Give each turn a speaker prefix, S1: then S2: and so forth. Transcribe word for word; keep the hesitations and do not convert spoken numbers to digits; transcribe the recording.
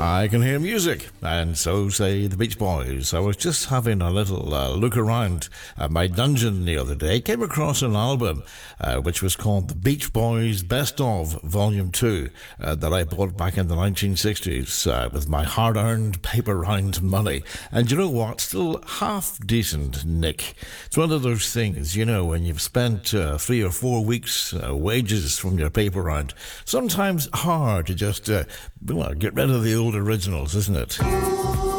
S1: I can hear music, and so say the Beach Boys. I was just having a little uh, look around at my dungeon the other day. Came across an album uh, which was called The Beach Boys Best Of Volume two uh, that I bought back in the nineteen sixties uh, with my hard-earned paper-round money. And you know what? Still half decent, Nick. It's one of those things, you know, when you've spent uh, three or four weeks' uh, wages from your paper round, sometimes hard to just uh, well, get rid of the old originals, isn't it?